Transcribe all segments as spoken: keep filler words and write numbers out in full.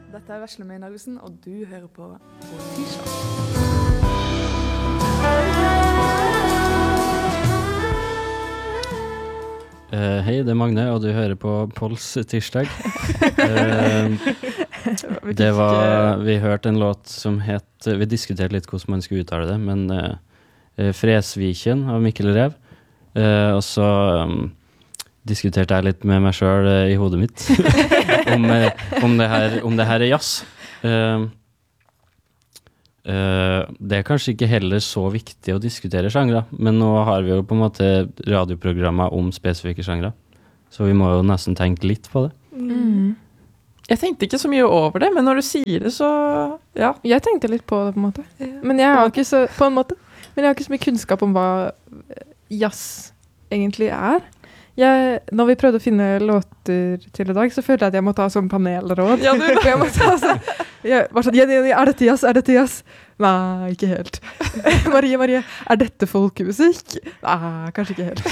Dette er Vesle Meinargussen, og du hører på Tirsdag. Uh, hei, det er Magne, og du hører på Pols Tirsdag. uh, det var, vi hørte en låt som het, vi diskuterte litt hvordan man skulle uttale det, men uh, Fresviken av Mikkel Rev. Uh, og så um, diskuterte jeg litt med meg selv uh, i hodet mitt om, uh, om, det her, om det her er jazz. Uh, uh, det er kanskje ikke heller så viktig å diskutere sjangre, men nå har vi jo på en måte radioprogrammer om spesifikke sjangre, så vi må jo nesten tenke litt på det. Mm. Jeg tenkte ikke så mye over det, men når du sier det, så ja. Jeg tenkte litt på det på en måte, men jeg har ikke så, på en måte, men jeg har ikke så mye kunnskap om hva jazz egentlig er. Jeg, når vi prøvde å finne låter til i dag, så følte jeg at jeg måtte ha sånn panelråd. Ja, du da. Jeg måtte ha sånn, jeg var sånn, Jenny, Jenny, er dette jazz? Er dette jazz? Nei, ikke helt. Marie, Marie, er dette folkemusikk? Nei, kanskje ikke helt.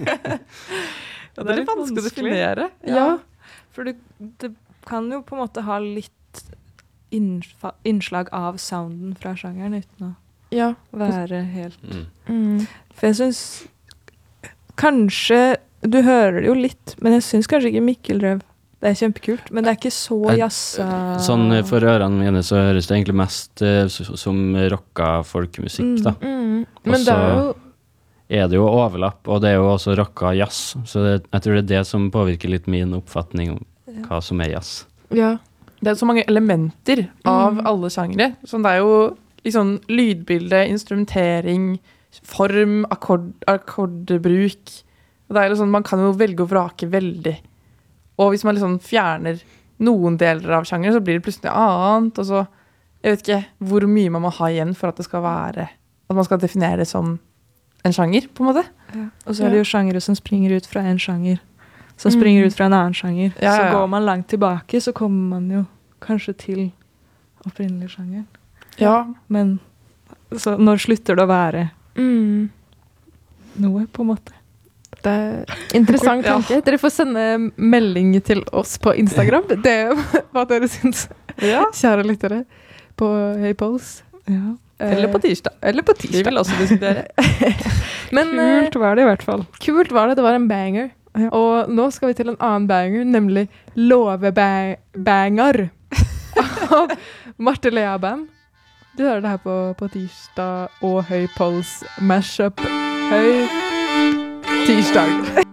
Ja, det er litt vanskelig å definere. Ja. Ja, for det, det kan jo på en måte ha litt innfa, innslag av sounden fra sjangeren uten å Ja. være helt... Mm. Mm. For jeg synes kanskje, du hører det jo litt, men jeg synes kanskje ikke Mikkel Rev. Det er kjempekult, men det er ikke så jazza. Sånn for ørene mine så høres det egentlig mest uh, som rocka folkemusikk, da. Mm. Og Men det er jo... er det jo overlapp, og det er jo også rocka jazz, så det, jeg tror det er det som påvirker litt min oppfatning om hva som er jazz. Ja. Det er så mange elementer av Mm. alle sjangre. Sånn, det er jo liksom lydbilde, instrumentering, form, akkord, akkordbruk. Og det er jo sånn, man kan jo velge å vrake veldig. Og hvis man liksom fjerner noen deler av sjangeren, så blir det plutselig annet. Og så, jeg vet ikke hvor mye man må ha igjen for at det skal være, at man skal definere det som en sjanger, på en måte. Ja. Og så er det jo sjangere som springer ut fra en sjanger, som springer ut fra en annen sjanger. Ja, ja, ja. Så går man langt tilbake, så kommer man jo kanskje til opprinnelig sjanger. Ja. Men så når slutter det å være Mm. noe, på en måte? Det er interessant Ja. tanke. Dere får sende melding til oss på Instagram. Det er hva dere synes, Ja. kjære lyttere, på Hey Pols. Ja. Eller på tirsdag. Eller på Vi tirsdag. vil også diskutere. Men eh, Kult var det i hvert fall. kult var det. Det var en banger. Ja. Og nå skal vi til en annen banger, nemlig Låvebanger av Marte Lea Band. Du hører det her på, på tirsdag og Høy Pols Mashup. Høy tirsdag.